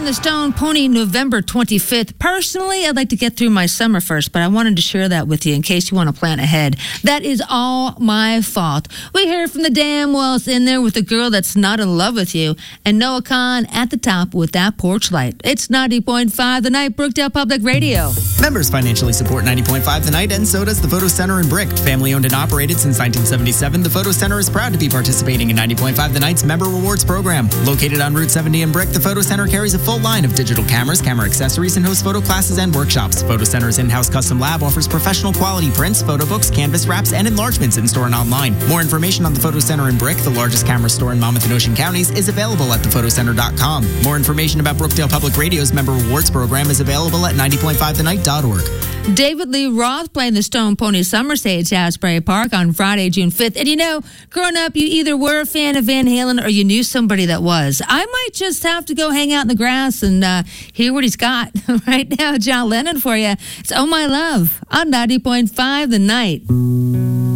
the Stone Pony November 25th. Personally, I'd like to get through my summer first, but I wanted to share that with you in case you want to plan ahead. That is all my fault. We heard from the damn Wells in there with the girl that's not in love with you, and Noah Khan at the top with that porch light. It's 90.5 The Night, Brookdale Public Radio. Members financially support 90.5 The Night, and so does the Photo Center in Brick. Family owned and operated since 1977, the Photo Center is proud to be participating in 90.5 The Night's Member Rewards program. Located on Route 70 in Brick, the Photo Center carries a full line of digital cameras, camera accessories, and hosts photo classes and workshops. Photo Center's in-house custom lab offers professional quality prints, photo books, canvas wraps, and enlargements in-store and online. More information on the Photo Center in Brick, the largest camera store in Monmouth and Ocean counties, is available at thefotocenter.com. More information about Brookdale Public Radio's Member Rewards program is available at 90.5thenight.org. David Lee Roth playing the Stone Pony Summer Stage at Asbury Park on Friday, June 5th. And you know, growing up, you either were a fan of Van Halen or you knew somebody that was. I might just have to go hang out in the grass and hear what he's got. Right now, John Lennon for you. It's Oh My Love on 90.5 The Night.